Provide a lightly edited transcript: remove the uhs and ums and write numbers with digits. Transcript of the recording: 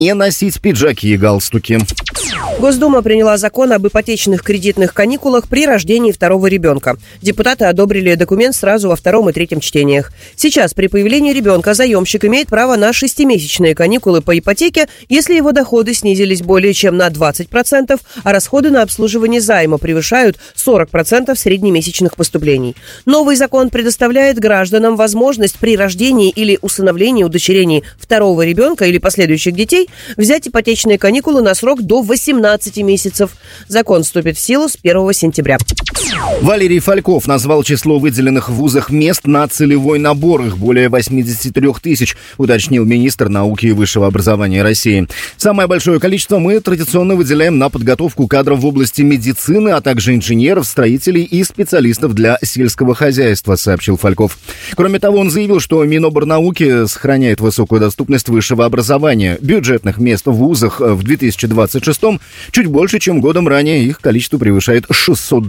не носить пиджаки и галстуки. Госдума приняла закон об ипотечных кредитных каникулах при рождении второго ребенка. Депутаты одобрили документ сразу во втором и третьем чтениях. Сейчас при появлении ребенка заемщик имеет право на 6-месячные каникулы по ипотеке, если его доходы снизились более чем на 20%, а расходы на обслуживание займа превышают 40% среднемесячных поступлений. Новый закон предоставляет гражданам возможность при рождении или усыновлении, удочерении второго ребенка или последующих детей взять ипотечные каникулы на срок до 18 месяцев. Закон вступит в силу с 1 сентября. Валерий Фальков назвал число выделенных в вузах мест на целевой набор. Их более 83 тысяч, уточнил министр науки и высшего образования России. Самое большое количество мы традиционно выделяем на подготовку кадров в области медицины, а также инженеров, строителей и специалистов для сельского хозяйства, сообщил Фальков. Кроме того, он заявил, что Миноборнауки сохраняет высокую доступность высшего образования. Бюджетных мест в вузах в 2026-м чуть больше, чем годом ранее. Их количество превышает 600